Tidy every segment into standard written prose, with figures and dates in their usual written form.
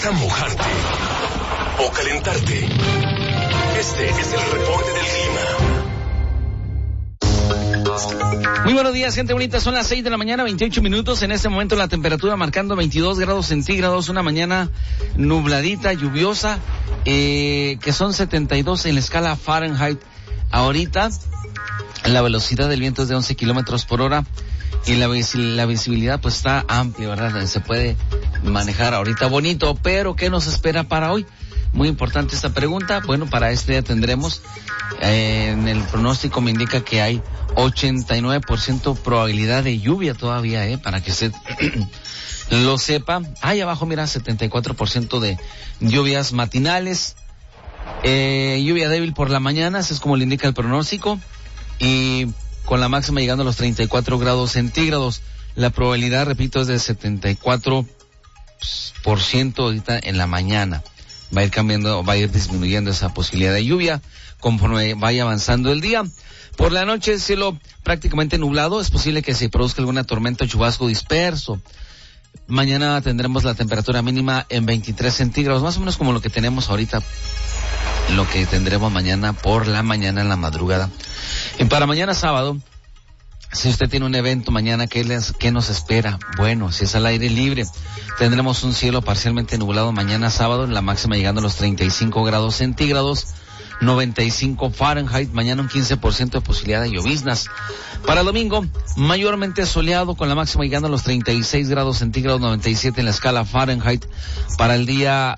a mojarte o calentarte? Este es el reporte del clima. Muy buenos días, gente bonita. Son las 6 de la mañana, 28 minutos. En este momento la temperatura marcando 22 grados centígrados. Una mañana nubladita, lluviosa, que son 72 en la escala Fahrenheit. Ahorita la velocidad del viento es de 11 kilómetros por hora. Y la visibilidad pues está amplia, ¿verdad? Se puede manejar ahorita bonito, pero ¿qué nos espera para hoy? Muy importante esta pregunta. Bueno, para este día tendremos, en el pronóstico me indica que hay 89% probabilidad de lluvia todavía, para que usted lo sepa. Ahí abajo, mira, 74% de lluvias matinales, lluvia débil por la mañana, así es como le indica el pronóstico, y con la máxima llegando a los 34 grados centígrados. La probabilidad, repito, es de 74% ahorita en la mañana. Va a ir cambiando, va a ir disminuyendo esa posibilidad de lluvia conforme vaya avanzando el día. Por la noche, el cielo prácticamente nublado. Es posible que se produzca alguna tormenta o chubasco disperso. Mañana tendremos la temperatura mínima en 23 centígrados, más o menos como lo que tenemos ahorita, lo que tendremos mañana por la mañana en la madrugada. Y para mañana sábado, si usted tiene un evento mañana, ¿qué nos espera? Bueno, si es al aire libre, tendremos un cielo parcialmente nublado mañana sábado, la máxima llegando a los 35 grados centígrados, 95 Fahrenheit, mañana un 15% de posibilidad de lloviznas. Para el domingo, mayormente soleado con la máxima llegando a los 36 grados centígrados, 97 en la escala Fahrenheit. Para el día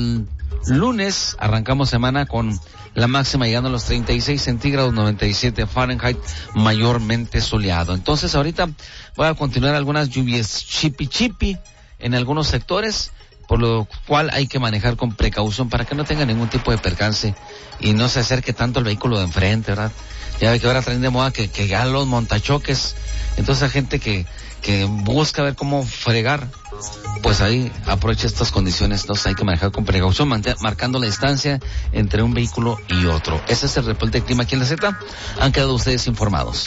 lunes, arrancamos semana con la máxima llegando a los 36 centígrados, 97 Fahrenheit, mayormente soleado. Entonces ahorita voy a continuar algunas lluvias chipi en algunos sectores, por lo cual hay que manejar con precaución para que no tenga ningún tipo de percance y no se acerque tanto al vehículo de enfrente, ¿verdad? Ya ve que ahora traen de moda que ya los montachoques, entonces hay gente que busca ver cómo fregar, pues ahí aprovecha estas condiciones. Entonces hay que manejar con precaución, marcando la distancia entre un vehículo y otro. Ese es el reporte de clima aquí en la Z. Han quedado ustedes informados.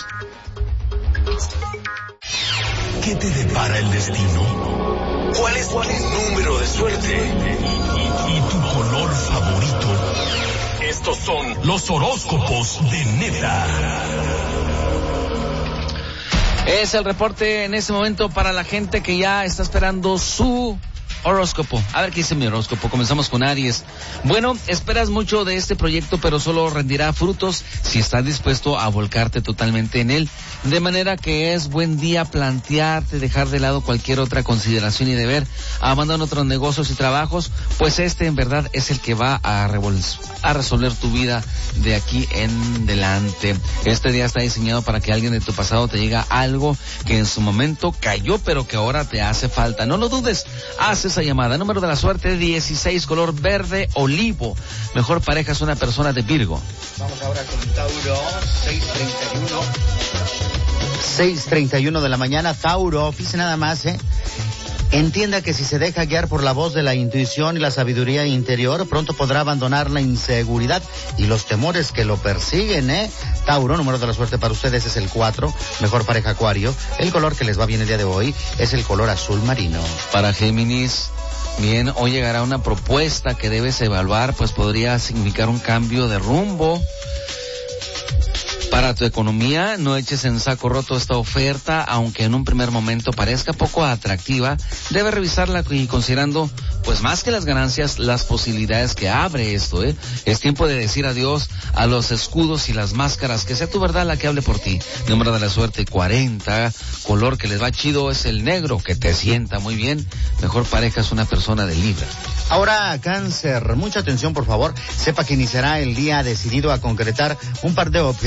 ¿Qué te depara el destino? ¿Cuál es tu número de suerte? ¿Y tu color favorito? Estos son los horóscopos de Neta. Es el reporte en este momento para la gente que ya está esperando su horóscopo. A ver qué dice mi horóscopo. Comenzamos con Aries. Bueno, esperas mucho de este proyecto, pero solo rendirá frutos si estás dispuesto a volcarte totalmente en él. De manera que es buen día plantearte, dejar de lado cualquier otra consideración y deber, abandonar otros negocios y trabajos, pues este en verdad es el que va a resolver tu vida de aquí en adelante. Este día está diseñado para que alguien de tu pasado te diga algo que en su momento cayó, pero que ahora te hace falta. No lo dudes, haz esa llamada. Número de la suerte 16, color verde olivo. Mejor pareja es una persona de Virgo. Vamos ahora con Tauro, 6:31 de la mañana. Tauro, fíjese nada más, entienda que si se deja guiar por la voz de la intuición y la sabiduría interior, pronto podrá abandonar la inseguridad y los temores que lo persiguen, Tauro, número de la suerte para ustedes es el 4, mejor pareja Acuario. El color que les va bien el día de hoy es el color azul marino. Para Géminis, bien, hoy llegará una propuesta que debes evaluar, pues podría significar un cambio de rumbo. Para tu economía, no eches en saco roto esta oferta, aunque en un primer momento parezca poco atractiva, debes revisarla y considerando, pues más que las ganancias, las posibilidades que abre esto, Es tiempo de decir adiós a los escudos y las máscaras, que sea tu verdad la que hable por ti. Número de la suerte 40, color que les va chido es el negro, que te sienta muy bien. Mejor pareja es una persona de Libra. Ahora, Cáncer, mucha atención por favor, sepa que iniciará el día decidido a concretar un par de objetivos